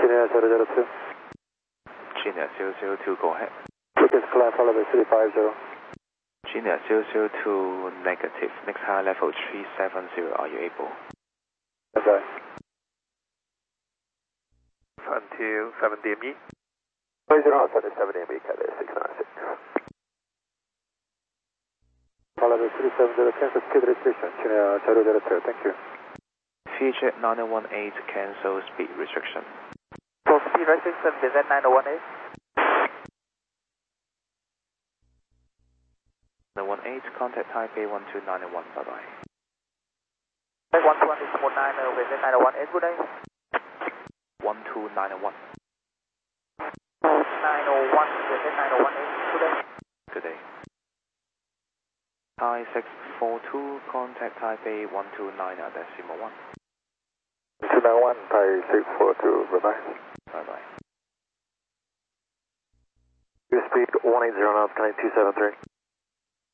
Chinook 002. Chinook 002, go ahead. Tickets climb follow the 350. Chinook 002, negative. Next high level 370, are you able? Bye-bye. Frontier 7 DME. 2077 DME, Cathay 696. Follow the 370, cancel speed restriction, Chinook 002, thank you. Future 9018, cancel speed restriction. For speed restriction, visit 9018. 918, contact Taipei 1291, bye-bye. 120 smooth 9, visit 9018, good day. 1291. 901, visit 9018, good day. Good day. Thai 642, contact Taipei 129.1. 291, Thai 642, bye-bye. Bye-bye. Your speed 180 knots, connect 273.